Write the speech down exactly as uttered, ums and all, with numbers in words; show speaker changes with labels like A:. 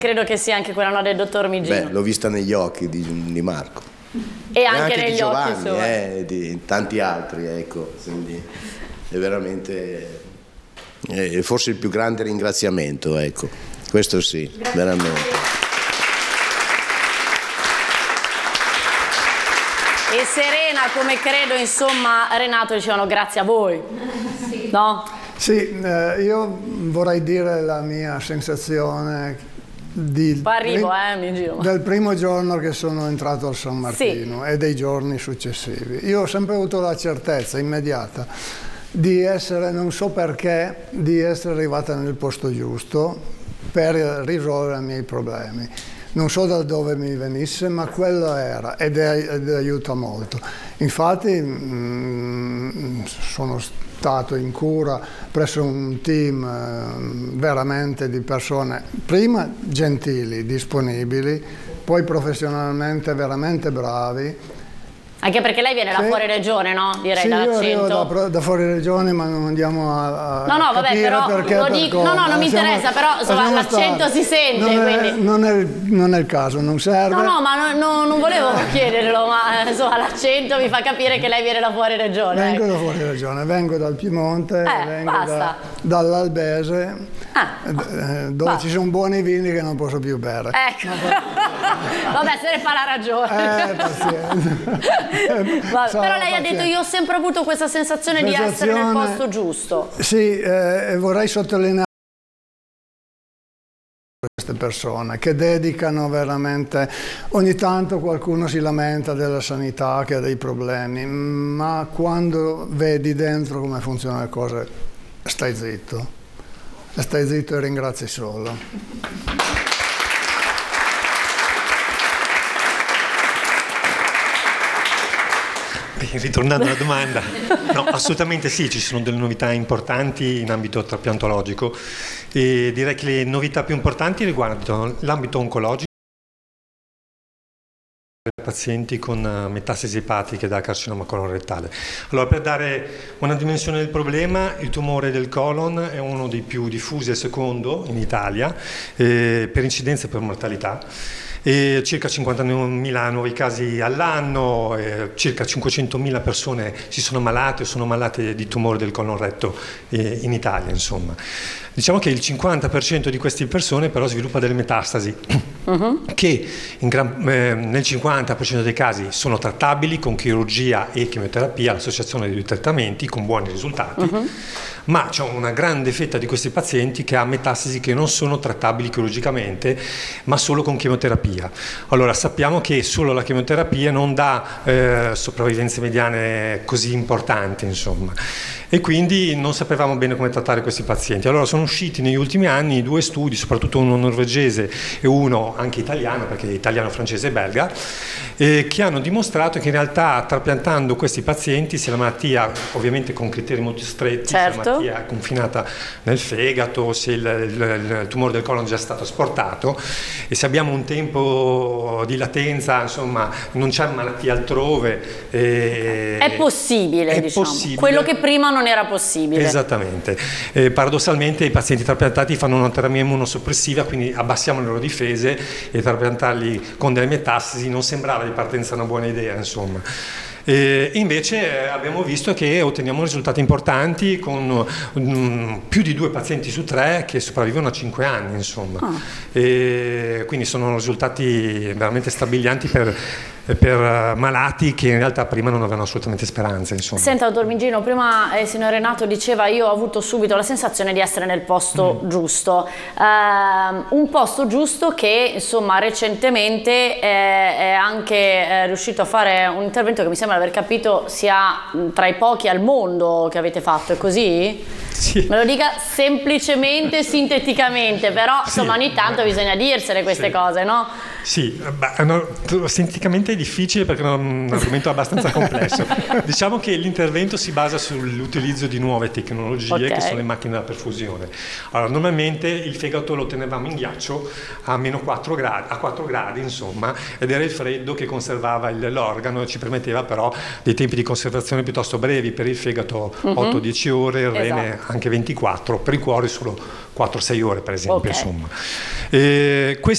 A: Credo che sia anche quella no, del dottor Migino.
B: Beh, l'ho vista negli occhi di, di Marco.
A: E anche,
B: e anche
A: negli
B: di Giovanni,
A: occhi suoi.
B: eh, e di tanti altri, ecco. Quindi è veramente è forse il più grande ringraziamento, ecco. Questo sì, grazie. Veramente.
A: E Serena, come credo, insomma, Renato, dicevano grazie a voi, sì. No?
C: Sì, eh, io vorrei dire la mia sensazione di,
A: Poi arrivo, eh, mi giro.
C: del primo giorno che sono entrato al San Martino, sì. E dei giorni successivi. Io ho sempre avuto la certezza immediata di essere, non so perché, di essere arrivata nel posto giusto per risolvere i miei problemi. Non so da dove mi venisse, ma quello era, ed, è, ed aiuta molto. Infatti mh, sono stato in cura presso un team eh, veramente di persone, prima gentili, disponibili, poi professionalmente veramente bravi.
A: Anche perché lei viene da
C: sì.
A: fuori regione, no? Direi
C: sì,
A: dall'accento.
C: Io arrivo da, da fuori regione, ma non andiamo a, a
A: No, no, vabbè, però
C: perché,
A: lo dico, no, no, non mi interessa, però insomma l'accento si sente,
C: non è,
A: quindi...
C: non, è, non è il caso, non serve.
A: No, no, ma no, no, non volevo chiederlo, ma insomma l'accento mi fa capire che lei viene da fuori regione.
C: Vengo
A: ecco.
C: da fuori regione, vengo dal Piemonte,
A: eh,
C: vengo
A: basta.
C: da, dall'Albese,
A: ah,
C: dove
A: basta.
C: ci sono buoni vini che non posso più bere.
A: Ecco, vabbè, se ne fa la ragione.
C: Eh, pazienza.
A: Vabbè, però lei ha detto io ho sempre avuto questa sensazione, sensazione di essere nel posto giusto.
C: Sì, eh, vorrei sottolineare queste persone che dedicano veramente, ogni tanto qualcuno si lamenta della sanità che ha dei problemi, ma quando vedi dentro come funzionano le cose stai zitto, stai zitto e ringrazi solo.
D: Ritornando alla domanda, no, assolutamente sì, ci sono delle novità importanti in ambito trapiantologico e direi che le novità più importanti riguardano l'ambito oncologico, pazienti con metastasi epatiche da carcinoma colorettale. Allora, per dare una dimensione del problema, il tumore del colon è uno dei più diffusi, al secondo in Italia, eh, per incidenza e per mortalità. E circa cinquantamila nuovi casi all'anno, eh, circa cinquecentomila persone si sono malate o sono malate di tumore del colon retto eh, in Italia, insomma. Diciamo che il cinquanta per cento di queste persone però sviluppa delle metastasi uh-huh. che in gran, eh, nel cinquanta per cento dei casi sono trattabili con chirurgia e chemioterapia, l'associazione dei due trattamenti con buoni risultati, uh-huh. ma c'è una grande fetta di questi pazienti che ha metastasi che non sono trattabili chirurgicamente ma solo con chemioterapia. Allora sappiamo che solo la chemioterapia non dà eh, sopravvivenze mediane così importanti, insomma, e quindi non sapevamo bene come trattare questi pazienti. Allora sono usciti negli ultimi anni due studi, soprattutto uno norvegese e uno anche italiano, perché è italiano, francese e belga, eh, che hanno dimostrato che in realtà trapiantando questi pazienti, se la malattia, ovviamente con criteri molto stretti, certo. se la malattia è confinata nel fegato, se il, il, il tumore del colon è già stato asportato e se abbiamo un tempo di latenza, insomma, non c'è malattia altrove. Eh,
A: è possibile,
D: è
A: diciamo.
D: possibile.
A: Quello che prima non era possibile.
D: Esattamente. Eh, paradossalmente i pazienti trapiantati fanno una terapia immunosoppressiva, quindi abbassiamo le loro difese e trapiantarli con delle metastasi non sembrava di partenza una buona idea, insomma. E invece abbiamo visto che otteniamo risultati importanti con um, più di due pazienti su tre che sopravvivono a cinque anni, insomma. Oh. E quindi sono risultati veramente strabilianti per, per malati che in realtà prima non avevano assolutamente speranze, insomma.
A: Senta, dottor Migino, prima il signor Renato diceva io ho avuto subito la sensazione di essere nel posto mm. giusto, uh, un posto giusto che insomma recentemente è, è anche è riuscito a fare un intervento che mi sembra aver capito sia tra i pochi al mondo che avete fatto, è così?
D: Sì.
A: Me lo dica semplicemente, sinteticamente, però sì. insomma ogni tanto bisogna dirsene queste sì. cose, no?
D: Sì, beh, no, sinteticamente è difficile perché è un argomento abbastanza complesso. Diciamo che l'intervento si basa sull'utilizzo di nuove tecnologie okay. che sono le macchine da perfusione. Allora, normalmente il fegato lo tenevamo in ghiaccio a meno quattro gradi, a quattro gradi insomma, ed era il freddo che conservava l'organo e ci permetteva però dei tempi di conservazione piuttosto brevi, per il fegato uh-huh. otto dieci ore, il rene esatto. anche ventiquattro, per il cuore solo quattro sei ore per esempio, okay. insomma. E